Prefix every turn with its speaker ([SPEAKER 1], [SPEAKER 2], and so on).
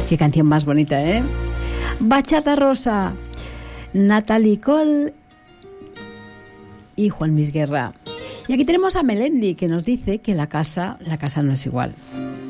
[SPEAKER 1] Qué canción más bonita, ¿eh? Bachata Rosa, Natalie Cole y Juan Luis Guerra. Y aquí tenemos a Melendi, que nos dice que la casa no es igual.